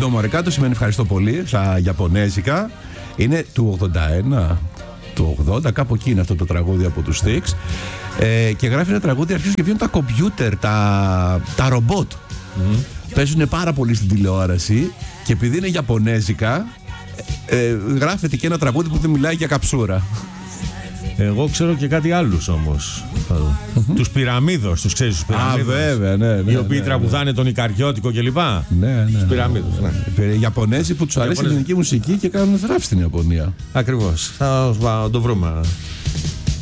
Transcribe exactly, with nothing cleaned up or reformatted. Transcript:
ντομορεκάτο σημαίνει ευχαριστώ πολύ στα Ιαπωνέζικα. Είναι του ογδόντα ένα, του ογδόντα, κάπου εκεί είναι αυτό το τραγούδι από τους Styx. Ε, και γράφει ένα τραγούδι, αρχίζουν και βγαίνουν τα κομπιούτερ, τα, τα ρομπότ. Mm. Παίζουν πάρα πολύ στην τηλεόραση και επειδή είναι Ιαπωνέζικα, ε, γράφεται και ένα τραγούδι που δεν μιλάει για καψούρα. Εγώ ξέρω και κάτι άλλους όμως. Mm-hmm. Τους Πυραμίδος, τους ξέρεις τους Πυραμίδος. Α, βέβαια, ναι, ναι. Οι οποίοι ναι, τραγουδάνε ναι. τον Ικαριώτικο κλπ. Ναι, ναι. Τους Πυραμίδος. Ναι. Οι Ιαπωνέζοι που τους αρέσει η ελληνική μουσική και κάνουν θράψη στην Ιαπωνία. Ακριβώς. Θα το βρούμε.